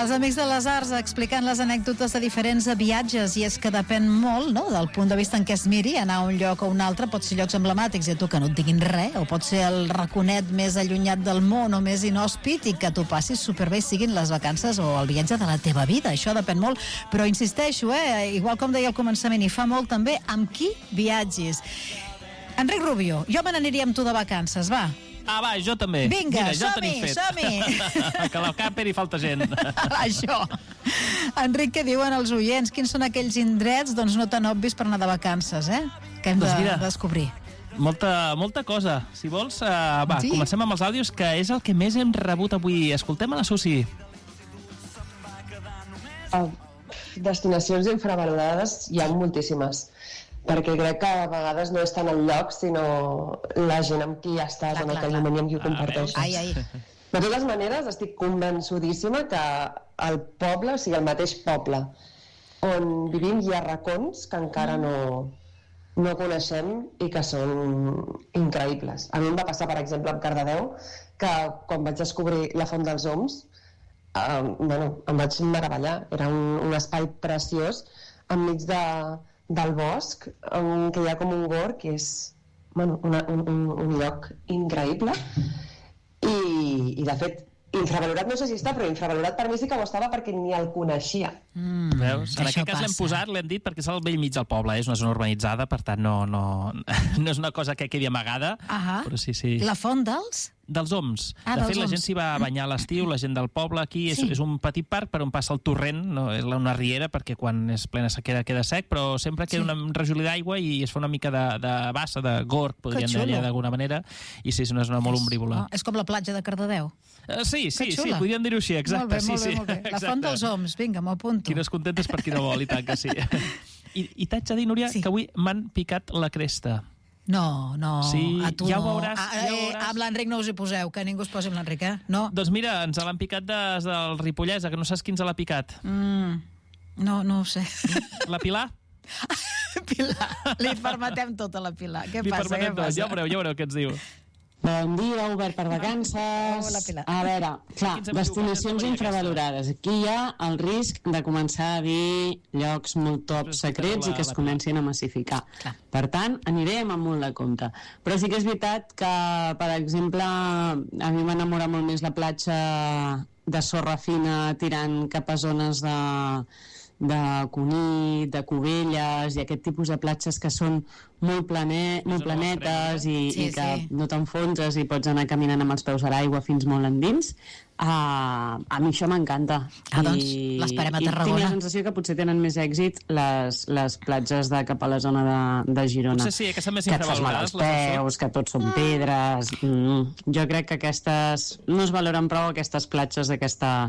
Els Amics de les Arts explicant les anècdotes de diferents viatges, i és que depèn molt, no?, del punt de vista en què es miri. Anar a un lloc o un altre pot ser llocs emblemàtics i a tu que no et diguin res, o pot ser el raconet més allunyat del món o més inhòspit i que tu passis superbé, siguin les vacances o el viatge de la teva vida. Això depèn molt, però insisteixo, igual com deia al començament, i fa molt també amb qui viatgis. Enric Rubio, jo me n'aniria amb tu de vacances, va. Va, jo també. Vinga, mira, som-hi. Que a la camper hi falta gent. Això. Enric, què diuen els oients? Quins són aquells indrets, doncs, no tan obvis per anar de vacances, que hem de descobrir? Molta cosa. Si vols, Sí? Comencem amb els àudios, que és el que més hem rebut avui. Escoltem a la Susi. Destinacions infravalorades hi ha moltíssimes, perquè crec que a vegades no és tant el lloc, sinó la gent amb qui estàs en aquell moment i amb qui ho comparteixes. De totes maneres, estic convençudíssima que el poble, o sigui, el mateix poble on vivim, hi ha racons que encara no coneixem i que són increïbles. A mi em va passar, per exemple, amb Cardedeu, que quan vaig descobrir la Font dels Oms, em vaig meravellar. Era un espai preciós enmig del bosc, que hi ha com un gorg, que és un lloc increïble, i de fet infravalorat no sé si està, però infravalorat per mi sí que ho estava perquè ni el coneixia. Veus? En aquest cas l'hem posat, l'hem dit perquè és al vell mig del poble, és una zona urbanitzada, per tant no és una cosa que quedi amagada, però sí. La Font dels Oms. De fet, la gent s'hi va a banyar a l'estiu, la gent del poble aquí, és un petit parc per on passa el torrent, no és una riera, perquè quan és plena sequera queda sec, però sempre queda un rajolí d'aigua i es fa una mica de bassa, de gorg, podríem dir d'alguna manera, i sí, és una zona molt ombrívola. És com la platja de Cardedeu. Sí, podríem dir-ho així, exacte. Molt bé. La Font dels Oms, vinga, m'ho apunto. Qui no és content és per qui no vol, i tant que sí. I t'haig de dir, Núria, que avui m'han picat la cresta. No, sí, a tu ja ho no. veuràs. Amb l'Enric no us hi poseu, que ningú es posi amb l'Enric, No. Doncs mira, ens l'han picat des del Ripollès, que no saps qui ens l'ha picat. No ho sé. La Pilar? Pilar, li permetem tot a la Pilar. Què passa? Ja veureu què ens diu. Bon dia, obert per vacances. Hola, Pilar. A veure, clar, destinacions infravalorades. Aquí hi ha el risc de començar a dir llocs molt top secrets i que es comencin a massificar. Per tant, anirem amb molt de compte. Però sí que és veritat que, per exemple, a mi m'enamora molt més la platja de sorra fina tirant cap a zones de Cunit, de Cubelles i aquest tipus de platges que són molt planetes i que no t'enfonses i pots anar caminant amb els peus a l'aigua fins molt endins. A mi això m'encanta. Doncs l'esperem a Tarragona. I tinc la sensació que potser tenen més èxit les platges de cap a la zona de Girona. Potser sí, que són més infravalorades. Que et fas mal als peus, que tots són pedres. Jo crec que aquestes no es valoren prou, aquestes platges d'aquesta